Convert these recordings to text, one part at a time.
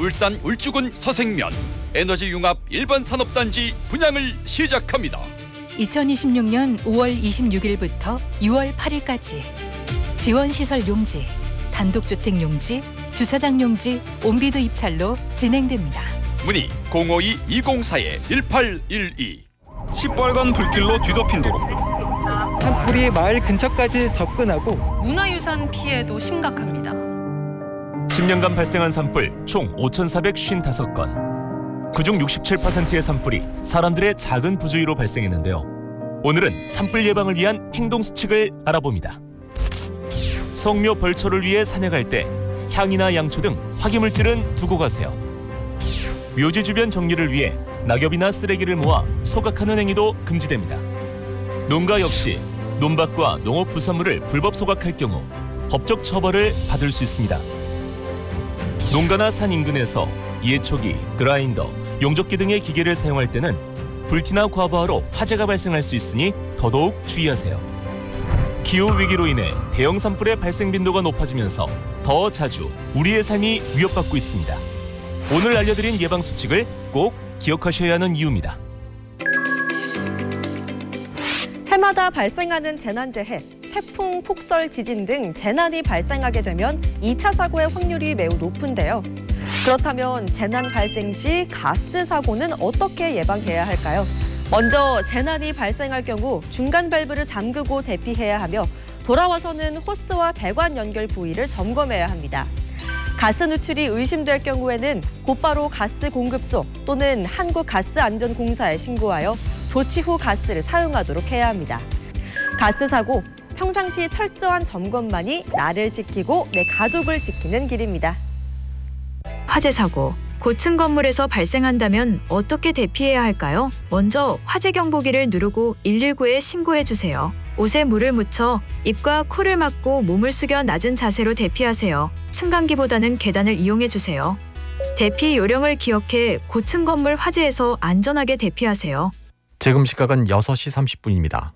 울산 울주군 서생면 에너지 융합 일반 산업단지 분양을 시작합니다. 2026년 5월 26일부터 6월 8일까지 지원시설 용지, 단독주택 용지, 주차장 용지, 온비드 입찰로 진행됩니다. 문의 052-204-1812. 시뻘건 불길로 뒤덮인 도로. 산불이 마을 근처까지 접근하고 문화유산 피해도 심각합니다. 10년간 발생한 산불 총 5,455건. 그중 67%의 산불이 사람들의 작은 부주의로 발생했는데요. 오늘은 산불 예방을 위한 행동 수칙을 알아봅니다. 성묘 벌초를 위해 산에 갈 때 향이나 양초 등 화기물질은 두고 가세요. 묘지 주변 정리를 위해 낙엽이나 쓰레기를 모아 소각하는 행위도 금지됩니다. 농가 역시 논밭과 농업 부산물을 불법 소각할 경우 법적 처벌을 받을 수 있습니다. 농가나 산 인근에서 예초기, 그라인더, 용접기 등의 기계를 사용할 때는 불티나 과부하로 화재가 발생할 수 있으니 더더욱 주의하세요. 기후위기로 인해 대형 산불의 발생 빈도가 높아지면서 더 자주 우리의 삶이 위협받고 있습니다. 오늘 알려드린 예방수칙을 꼭 기억하셔야 하는 이유입니다. 해마다 발생하는 재난재해, 태풍, 폭설, 지진 등 재난이 발생하게 되면 2차 사고의 확률이 매우 높은데요. 그렇다면 재난 발생 시 가스 사고는 어떻게 예방해야 할까요? 먼저 재난이 발생할 경우 중간 밸브를 잠그고 대피해야 하며 돌아와서는 호스와 배관 연결 부위를 점검해야 합니다. 가스 누출이 의심될 경우에는 곧바로 가스 공급소 또는 한국가스안전공사에 신고하여 조치 후 가스를 사용하도록 해야 합니다. 가스 사고, 평상시 철저한 점검만이 나를 지키고 내 가족을 지키는 길입니다. 화재 사고, 고층 건물에서 발생한다면 어떻게 대피해야 할까요? 먼저 화재 경보기를 누르고 119에 신고해 주세요. 옷에 물을 묻혀 입과 코를 막고 몸을 숙여 낮은 자세로 대피하세요. 승강기보다는 계단을 이용해 주세요. 대피 요령을 기억해 고층 건물 화재에서 안전하게 대피하세요. 지금 시각은 6시 30분입니다.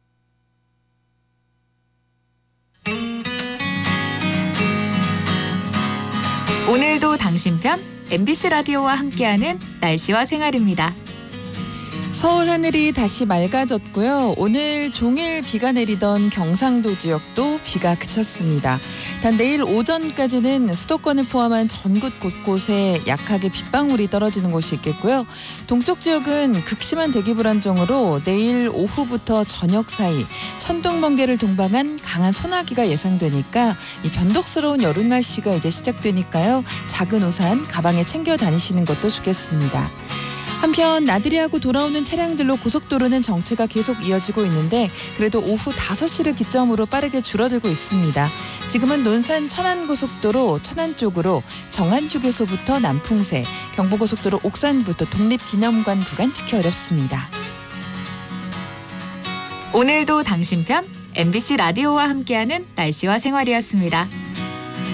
오늘도 당신 편 MBC 라디오와 함께하는 날씨와 생활입니다. 서울 하늘이 다시 맑아졌고요. 오늘 종일 비가 내리던 경상도 지역도 비가 그쳤습니다. 단 내일 오전까지는 수도권을 포함한 전국 곳곳에 약하게 빗방울이 떨어지는 곳이 있겠고요. 동쪽 지역은 극심한 대기 불안정으로 내일 오후부터 저녁 사이 천둥 번개를 동반한 강한 소나기가 예상되니까 이 변덕스러운 여름 날씨가 이제 시작되니까요. 작은 우산 가방에 챙겨 다니시는 것도 좋겠습니다. 한편 나들이 하고 돌아오는 차량들로 고속도로는 정체가 계속 이어지고 있는데 그래도 오후 5시를 기점으로 빠르게 줄어들고 있습니다. 지금은 논산 천안고속도로 천안 쪽으로 정안휴게소부터 남풍새, 경부고속도로 옥산부터 독립기념관 구간 지키 어렵습니다. 오늘도 당신 편 MBC 라디오와 함께하는 날씨와 생활이었습니다.